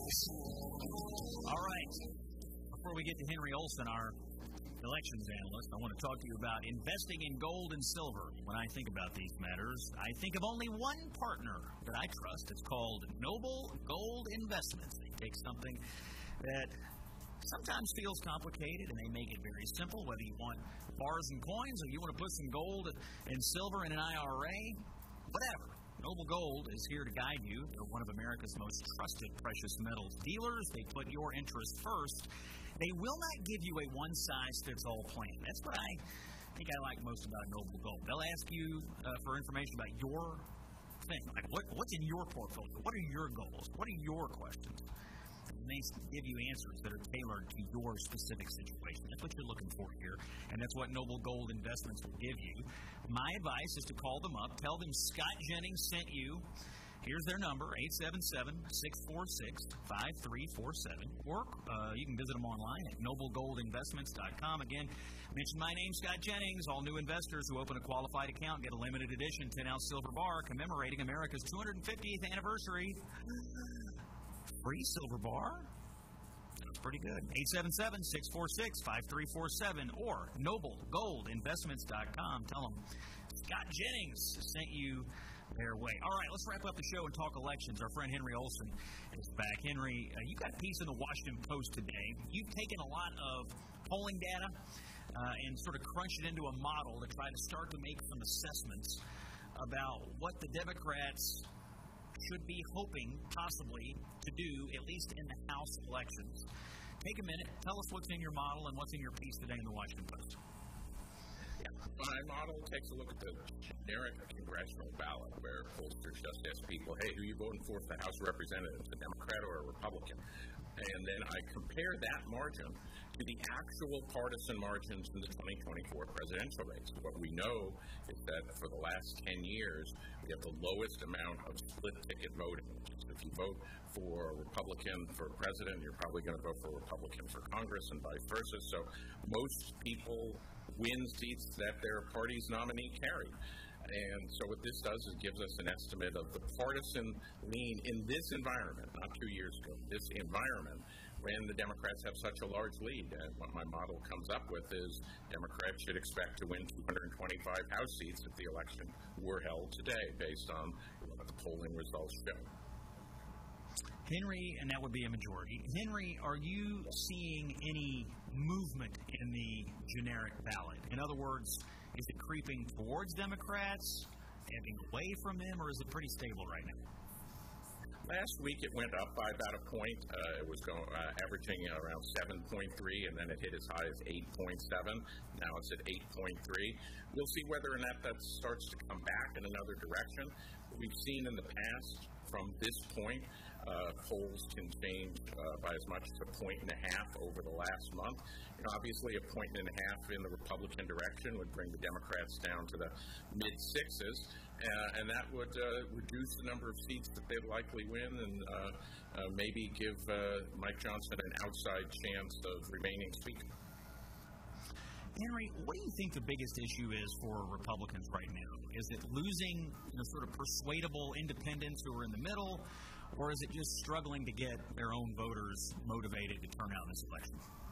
All right. Before we get to Henry Olsen, our elections analyst, I want to talk to you about investing in gold and silver. When I think about these matters, I think of only one partner that I trust. It's called Noble Gold Investments. They take something that sometimes feels complicated, and they make it very simple, whether you want bars and coins or you want to put some gold and silver in an IRA, whatever. Noble Gold is here to guide you. They're one of America's most trusted precious metals dealers. They put your interest first. They will not give you a one-size-fits-all plan. That's what I think I like most about Noble Gold. They'll ask you for information about your thing. Like what's in your portfolio? What are your goals? What are your questions? And they give you answers that are tailored to your specific situation. That's what you're looking for here, and that's what Noble Gold Investments will give you. My advice is to call them up. Tell them Scott Jennings sent you. Here's their number, 877-646-5347. Or you can visit them online at noblegoldinvestments.com. Again, mention my name, Scott Jennings. All new investors who open a qualified account get a limited edition 10-ounce silver bar commemorating America's 250th anniversary. Free silver bar? That's pretty good. 877-646-5347 or noblegoldinvestments.com. Tell them Scott Jennings sent you their way. All right, let's wrap up the show and talk elections. Our friend Henry Olsen is back. Henry, you got a piece in the Washington Post today. You've taken a lot of polling data and sort of crunched it into a model to try to start to make some assessments about what the Democrats should be hoping possibly to do, at least in the House elections. Take a minute. Tell us what's in your model and what's in your piece today in the Washington Post. My model takes a look at the generic congressional ballot where pollsters just ask people, hey, who are you voting for the House of Representatives, a Democrat or a Republican? And then I compare that margin to the actual partisan margins in the 2024 presidential race. What we know is that for the last 10 years, we have the lowest amount of split-ticket voting. So if you vote for a Republican for president, you're probably going to vote for a Republican for Congress and vice versa. So most people win seats that their party's nominee carried. And so what this does is gives us an estimate of the partisan lean in this environment, not 2 years ago, this environment, when the Democrats have such a large lead. And what my model comes up with is Democrats should expect to win 225 House seats if the election were held today, based on what the polling results show. Henry, and that would be a majority. Henry, are you seeing any movement in the generic ballot? In other words, is it creeping towards Democrats, heading away from them, or is it pretty stable right now? Last week it went up by about a point. It was averaging around 7.3, and then it hit as high as 8.7. Now it's at 8.3. We'll see whether or not that starts to come back in another direction. We've seen in the past, from this point, polls can change by as much as 1.5 over the last month. Obviously, 1.5 in the Republican direction would bring the Democrats down to the mid-sixes, and that would reduce the number of seats that they'd likely win and maybe give Mike Johnson an outside chance of remaining Speaker. Henry, what do you think the biggest issue is for Republicans right now? Is it losing sort of persuadable independents who are in the middle, or is it just struggling to get their own voters motivated to turn out in this election?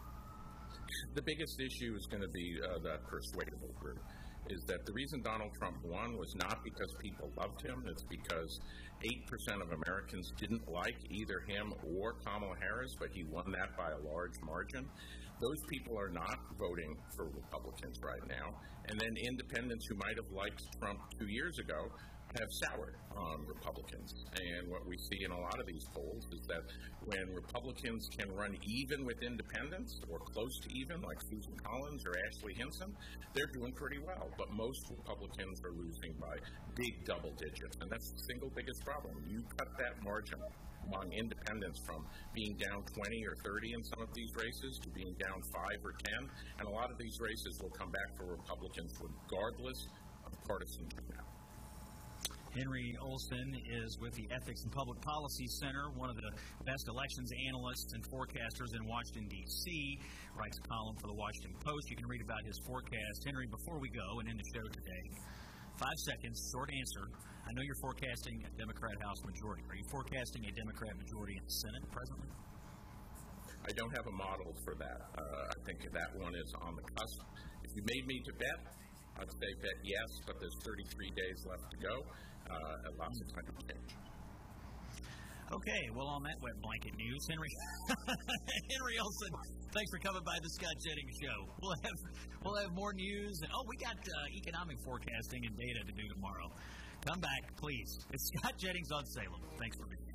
The biggest issue is going to be that persuadable group. Is that the reason Donald Trump won was not because people loved him, it's because 8% of Americans didn't like either him or Kamala Harris, but he won that by a large margin. Those people are not voting for Republicans right now. And then independents who might have liked Trump 2 years ago have soured on Republicans. And what we see in a lot of these polls is that when Republicans can run even with independents or close to even, like Susan Collins or Ashley Hinson, they're doing pretty well. But most Republicans are losing by big double digits. And that's the single biggest problem. You cut that margin among independents from being down 20 or 30 in some of these races to being down 5 or 10. And a lot of these races will come back for Republicans regardless of partisan turnout. Henry Olsen is with the Ethics and Public Policy Center, one of the best elections analysts and forecasters in Washington, D.C., writes a column for the Washington Post. You can read about his forecast. Henry, before we go and end the show today, 5 seconds, short answer. I know you're forecasting a Democrat House majority. Are you forecasting a Democrat majority in the Senate presently? I don't have a model for that. I think that one is on the cusp. If you made me to bet, I'd say bet yes, but there's 33 days left to go. Lots of time to change. Okay, well, on that wet blanket news, Henry Olsen, thanks for coming by the Scott Jennings Show. We'll have more news, and we got economic forecasting and data to do tomorrow. Come back, please. It's Scott Jennings on Salem. Thanks for being here.